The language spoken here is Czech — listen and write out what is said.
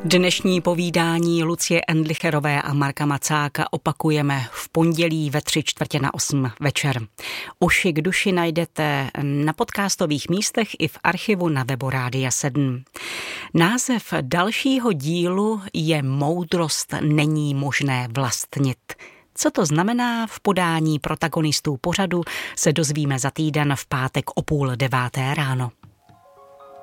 Dnešní povídání Lucie Endlicherové a Marka Macáka opakujeme v pondělí ve 7:45 večer. Uši k duši najdete na podcastových místech i v archivu na webu Rádia 7. Název dalšího dílu je Moudrost není možné vlastnit. Co to znamená, v podání protagonistů pořadu se dozvíme za týden v pátek o 8:30 ráno.